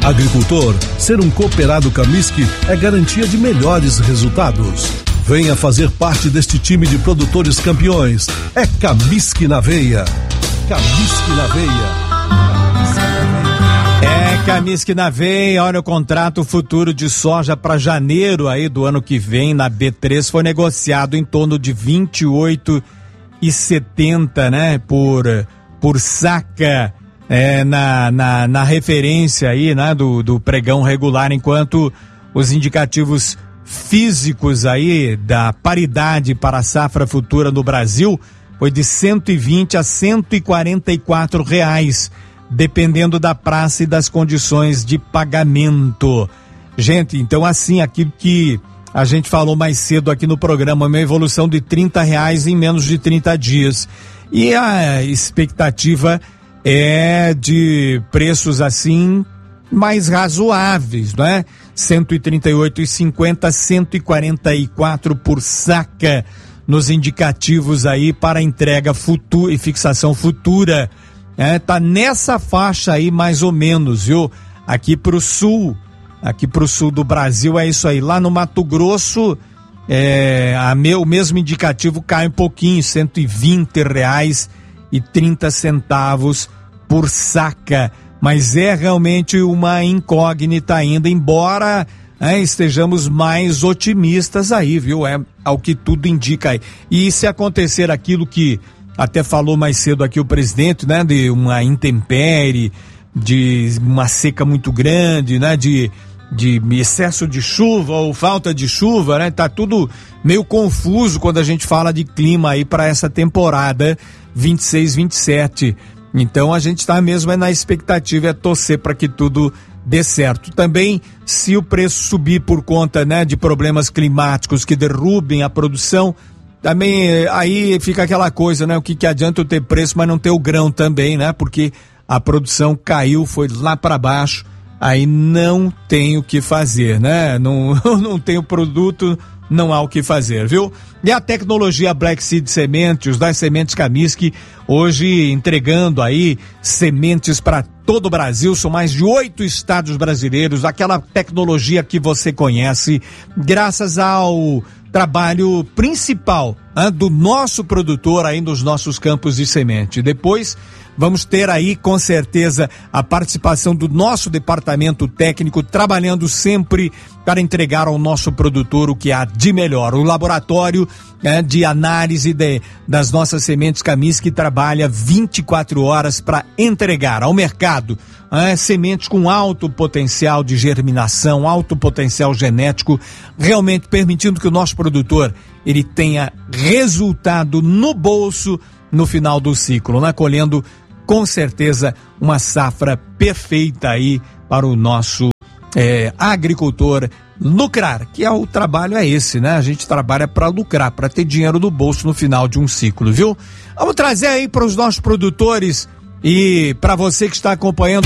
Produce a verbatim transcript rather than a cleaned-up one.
Agricultor, ser um cooperado Camisc é garantia de melhores resultados. Venha fazer parte deste time de produtores campeões. É Camisc na veia. Camisc na veia. É Camisc na veia. Olha, o contrato futuro de soja para janeiro aí do ano que vem na B três foi negociado em torno de vinte e oito reais e setenta centavos, né? Por, por saca. É, na, na, na referência aí, né, do, do pregão regular, enquanto os indicativos físicos aí da paridade para a safra futura no Brasil foi de cento e vinte a cento e quarenta e quatro reais, dependendo da praça e das condições de pagamento. Gente, então assim, aquilo que a gente falou mais cedo aqui no programa, uma evolução de trinta reais em menos de trinta dias. E a expectativa é de preços assim mais razoáveis, não é? cento e trinta e oito reais e cinquenta centavos, cento e quarenta e quatro por saca nos indicativos aí para entrega futura e fixação futura. É, tá nessa faixa aí mais ou menos, viu? Aqui pro sul, aqui pro sul do Brasil é isso aí. Lá no Mato Grosso, é, a meu, o mesmo indicativo cai um pouquinho, cento e vinte reais e trinta centavos por saca, mas é realmente uma incógnita ainda, embora é, estejamos mais otimistas aí, viu? É ao que tudo indica aí. E se acontecer aquilo que até falou mais cedo aqui o presidente, né? De uma intempérie, de uma seca muito grande, né? De, de excesso de chuva ou falta de chuva, né? Tá tudo meio confuso quando a gente fala de clima aí para essa temporada vinte e seis, vinte e sete. Então a gente está mesmo na expectativa, é torcer para que tudo dê certo. Também, se o preço subir por conta, né, de problemas climáticos que derrubem a produção, também aí fica aquela coisa, né? O que, que adianta eu ter preço, mas não ter o grão também, né? Porque a produção caiu, foi lá para baixo, aí não tem o que fazer, né? Não, não tem o produto, não há o que fazer, viu? E a tecnologia Black Seed Sementes, das Sementes Camisc, hoje entregando aí sementes para todo o Brasil, são mais de oito estados brasileiros, aquela tecnologia que você conhece, graças ao trabalho principal, hein, do nosso produtor aí nos nossos campos de semente. Depois vamos ter aí com certeza a participação do nosso departamento técnico, trabalhando sempre para entregar ao nosso produtor o que há de melhor. O laboratório, né, de análise de, das nossas sementes Camisc, que trabalha vinte e quatro horas para entregar ao mercado é, sementes com alto potencial de germinação, alto potencial genético, realmente permitindo que o nosso produtor ele tenha resultado no bolso no final do ciclo, né? Colhendo com certeza uma safra perfeita aí para o nosso é, agricultor lucrar, que é o trabalho é esse, né? A gente trabalha para lucrar, para ter dinheiro no bolso no final de um ciclo, viu? Vamos trazer aí para os nossos produtores e para você que está acompanhando